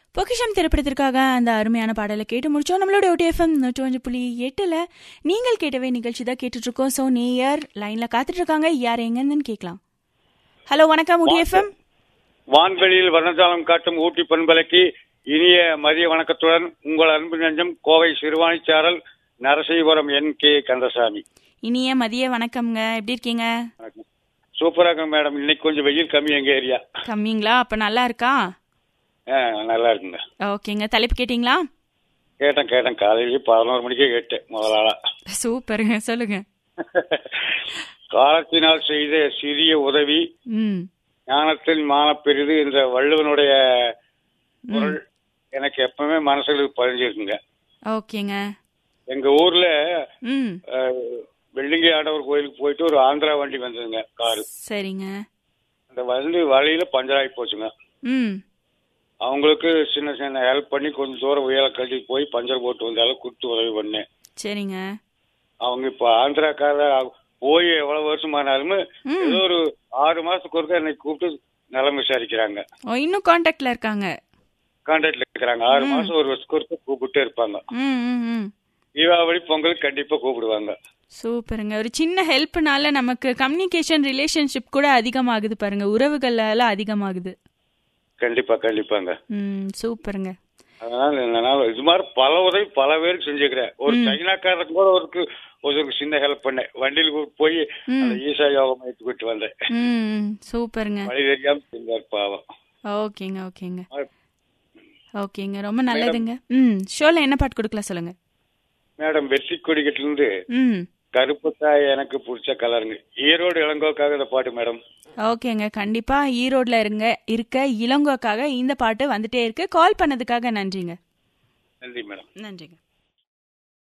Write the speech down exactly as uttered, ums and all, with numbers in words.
பொக்கிஷம் திரைப்படத்திற்காக அந்த அருமையான பாடலை கேட்டு முடிச்சோம். நம்மளோட ஒடிஎஃப்எம் நூற்றி ஒன்று புள்ளி எட்டுல நீங்கள் கேட்டவே நிகழ்ச்சி தான் கேட்டுட்டு இருக்கோம். ஸோ நேயர் லைன்ல காத்துட்டு இருக்காங்க, யார் எங்கன்னு கேட்கலாம். ஹலோ, வணக்கம் ஒடிஎஃப்எம். வான்வெளியில் வர்ணஜாலம் காட்டும் ஊட்டி பண்பலைக்கு இனிய மதிய வணக்கத்துடன் உங்கள் அன்பு நெஞ்சம் கோவை சிறுவாணிச்சாரல் நரசீபுரம் என் கே கந்தசாமி. இனிய மதிய வணக்கம்ங்க, எப்படி இருக்கீங்க? சூப்பராக மேடம். இன்னைக்கு கொஞ்சம் வெயில் கம்மி எங்க ஏரியா. கம்மிங்களா? அப்ப நல்லா இருக்கா? நல்லா இருக்குங்க. ஓகேங்க, தலைப்பு கேட்டீங்களா? கேட்டேன் கேட்டேன் காலையிலேயே பதினோரு மணிக்கே கேட்டேன் முதலாளா. சூப்பருங்க, சொல்லுங்க. காலத்தினால் செய்த சிறிய உதவி ஞானத்தில் மான பெரிது என்ற வள்ளுவனுடைய குரல் எனக்கு எப்பவுமே மனசுல பதிஞ்சிருக்குங்க. ஓகேங்க. எங்க ஊர்ல வெள்ளிங்கை ஆண்டவர் கோயிலுக்கு போயிட்டு ஒரு ஆந்திரா வண்டி வந்ததுங்க, காரு. சரிங்க. அந்த வண்டி வழியில பஞ்சராகி போச்சுங்க. அவங்களுக்கு சின்ன சின்ன ஹெல்ப் பண்ணி கொஞ்சம் தூரம் உயர கட்டி போய் பஞ்சர் போட்டு வந்தாலும் கொடுத்து உதவி பண்ணேன். சரிங்க. அவங்க இப்ப ஆந்திராக்கார போய் எவ்வளவு வருஷம் ஆனாலுமே ஏதோ ஒரு ஆறு மாசத்துக்கு ஒருக்கா என்னை கூப்பிட்டு நலம் விசாரிக்கிறாங்க. இன்னும் கான்டாக்ட்ல இருக்காங்க. கான்டாக்ட்ல இருக்கிறாங்க. ஆறு மாசம் ஒரு வருஷத்துக்கு ஒருக்கா கூப்பிட்டே இருப்பாங்க. தீபாவளி பொங்கல் கண்டிப்பா கூப்பிடுவாங்க. சூப்பருங்க. ஒரு சின்ன ஹெல்ப்னால நமக்கு கம்யூனிகேஷன் ரிலேஷன்ஷிப் கூட அதிகமாகுது பாருங்க, உறவுகள் எல்லாம் அதிகமாகுது. கண்டிப்பா கண்டிப்பாங்க. சூப்பருங்க. அதனால என்னால இது மாதிரி பல உதவி பல பேருக்கு செஞ்சுக்கிறேன். ஒரு சைனாக்காரருக்கு கூட ஒரு ஒரு சின்ன ஹெல்ப் பண்ணேன். வண்டியில போய் ஈசா யோகா மையத்துக்கு கூட்டு வந்தேன். சூப்பருங்க. வழி தெரியாம செஞ்சார் பாவம். ஓகேங்க ஓகேங்க ஓகேங்க, ரொம்ப நல்லதுங்க. ம் ஷோல என்ன பாட்டு கொடுக்கலாம் சொல்லுங்க மேடம். வெற்றி கொடிக்கட்டுல இருந்து கருப்புத்தாய் எனக்கு பிடிச்ச கலருங்க. ஈரோடு இளங்கோக்காக இந்த பாட்டு மேடம். ஓகேங்க, கண்டிப்பா ஈரோட்ல இருங்க இருக்க இளங்கோக்காக இந்த பாட்டு வந்துட்டே இருக்கு. கால் பண்ணதுக்காக நன்றிங்க. நன்றி மேடம். நன்றிங்க.